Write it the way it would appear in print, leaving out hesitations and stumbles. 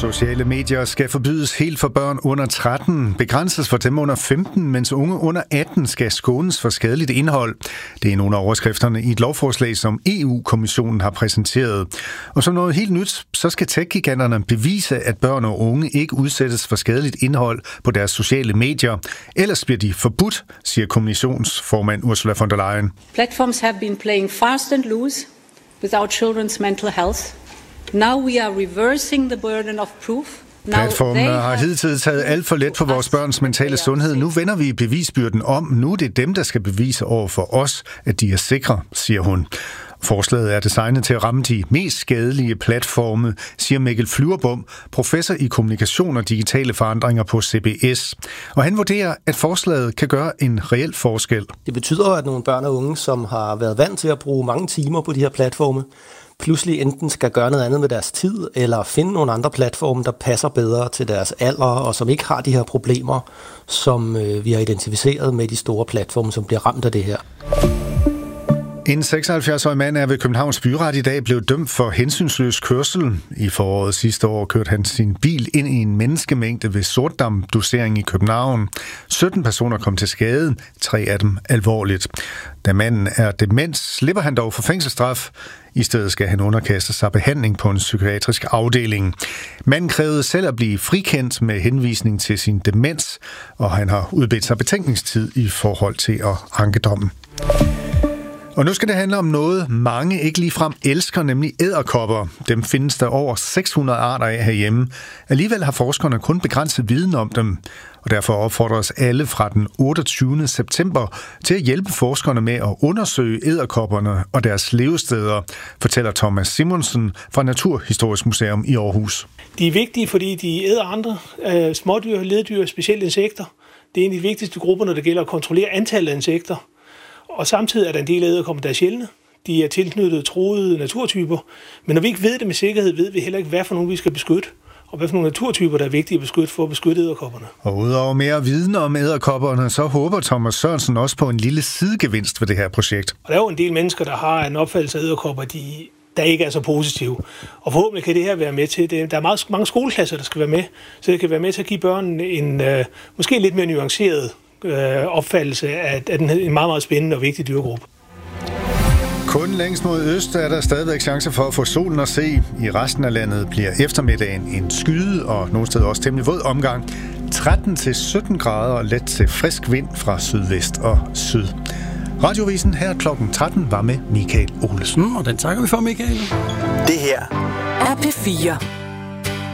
Sociale medier skal forbydes helt for børn under 13, begrænses for dem under 15, mens unge under 18 skal skånes for skadeligt indhold. Det er nogle af overskrifterne i et lovforslag, som EU-kommissionen har præsenteret. Og som noget helt nyt, så skal tech-giganterne bevise, at børn og unge ikke udsættes for skadeligt indhold på deres sociale medier. Ellers bliver de forbudt, siger kommissionsformand Ursula von der Leyen. Platforms have been playing fast and loose with our children's mental health. Now we are reversing the burden of proof. Platformen har hidtil taget alt for let på vores børns mentale sundhed. Nu vender vi bevisbyrden om. Nu er det dem, der skal bevise over for os, at de er sikre, siger hun. Forslaget er designet til at ramme de mest skadelige platforme, siger Mikkel Flyverbom, professor i kommunikation og digitale forandringer på CBS. Og han vurderer, at forslaget kan gøre en reel forskel. Det betyder, at nogle børn og unge, som har været vant til at bruge mange timer på de her platforme, pludselig enten skal gøre noget andet med deres tid, eller finde nogle andre platforme, der passer bedre til deres alder, og som ikke har de her problemer, som vi har identificeret med de store platforme, som bliver ramt af det her. En 76-årig mand er ved Københavns Byret i dag blevet dømt for hensynsløs kørsel. I foråret sidste år kørte han sin bil ind i en menneskemængde ved Sortdam-dosering i København. 17 personer kom til skade, 3 af dem alvorligt. Da manden er demens, slipper han dog for fængselsstraf. I stedet skal han underkaste sig behandling på en psykiatrisk afdeling. Manden krævede selv at blive frikendt med henvisning til sin demens, og han har udbedt sig betænkningstid i forhold til at anke dommen. Og nu skal det handle om noget, mange ikke ligefrem elsker, nemlig edderkopper. Dem findes der over 600 arter af herhjemme. Alligevel har forskerne kun begrænset viden om dem. Og derfor opfordres alle fra den 28. september til at hjælpe forskerne med at undersøge edderkopperne og deres levesteder, fortæller Thomas Simonsen fra Naturhistorisk Museum i Aarhus. De er vigtige, fordi de æder andre smådyr, leddyr, specielt insekter. Det er en af de vigtigste grupper, når det gælder at kontrollere antallet af insekter. Og samtidig er der en del af edderkopper, der er sjældne. De er tilknyttet truede naturtyper. Men når vi ikke ved det med sikkerhed, ved vi heller ikke, hvad for nogle vi skal beskytte. Og hvad for nogle naturtyper, der er vigtige at beskytte for at beskytte edderkopperne. Og udover mere viden om edderkopperne, så håber Thomas Sørensen også på en lille sidegevinst ved det her projekt. Og der er jo en del mennesker, der har en opfattelse af edderkopper, der ikke er så positive. Og forhåbentlig kan det her være med til det. Der er mange skoleklasser, der skal være med. Så det kan være med til at give børnene en måske lidt mere nuanceret opfattelse af en meget, meget spændende og vigtig dyrgruppe. Kun længst mod øst er der stadigvæk chance for at få solen at se. I resten af landet bliver eftermiddagen en skyde og nogle steder også temmelig våd omgang. 13-17 grader og let til frisk vind fra sydvest og syd. Radiovisen her klokken 13 var med Michael Olesen. Og den takker vi for, Michael. Det her er P4.